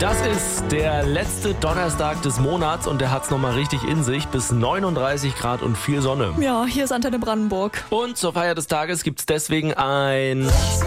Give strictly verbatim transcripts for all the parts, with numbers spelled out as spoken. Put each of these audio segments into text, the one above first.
Das ist der letzte Donnerstag des Monats und der hat's nochmal richtig in sich. Bis neununddreißig Grad und viel Sonne. Ja, hier ist Antenne Brandenburg. Und zur Feier des Tages gibt's deswegen ein...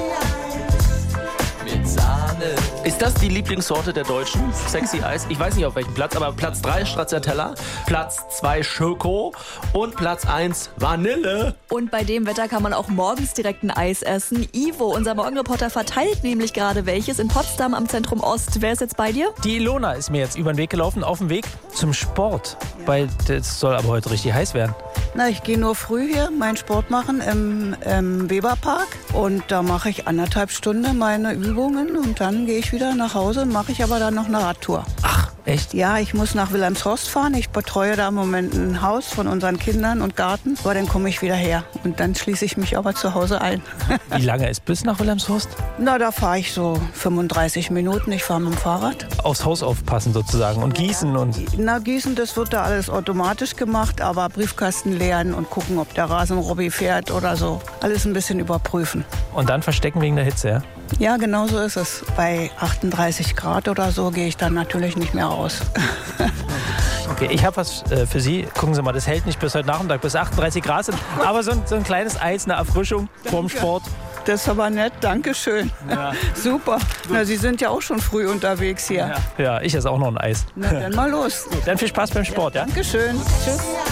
Mit Sahne. Ist das die Lieblingssorte der Deutschen? Sexy Eis? Ich weiß nicht auf welchem Platz, aber Platz drei Stracciatella, Platz zwei Schoko und Platz eins Vanille. Und bei dem Wetter kann man auch morgens direkt ein Eis essen. Ivo, unser Morgenreporter, verteilt nämlich gerade welches in Potsdam am Zentrum Ost. Wer ist jetzt bei dir? Die Ilona ist mir jetzt über den Weg gelaufen, auf dem Weg zum Sport. Weil es soll aber heute richtig heiß werden. Na, ich gehe nur früh hier meinen Sport machen im, im Weberpark. Und da mache ich anderthalb Stunden meine Übungen und dann gehe ich wieder nach Hause und mache ich aber dann noch eine Radtour. Ach, echt? Ja, ich muss nach Wilhelmshorst fahren. Ich betreue da im Moment ein Haus von unseren Kindern und Garten. Aber dann komme ich wieder her und dann schließe ich mich aber zu Hause ein. Wie lange ist bis nach Wilhelmshorst? Na, da fahre ich so fünfunddreißig Minuten. Ich fahre mit dem Fahrrad. Aufs Haus aufpassen sozusagen und gießen und... Na, gießen, das wird da alles automatisch gemacht, aber Briefkasten leeren und gucken, ob der Rasenrobby fährt oder so. Alles ein bisschen überprüfen. Und dann verstecken wegen der Hitze, ja? Ja, genau so ist es. Bei achtunddreißig Grad oder so gehe ich dann natürlich nicht mehr raus. Okay, ich habe was äh, für Sie. Gucken Sie mal, das hält nicht bis heute Nachmittag, bis achtunddreißig Grad sind. Aber so ein, so ein kleines Eis, eine Erfrischung vorm Sport. Das ist aber nett, Dankeschön. Ja. Super. Na, Sie sind ja auch schon früh unterwegs hier. Ja, ich esse auch noch ein Eis. Na, dann mal los. Dann viel Spaß beim Sport, ja? Dankeschön. Tschüss.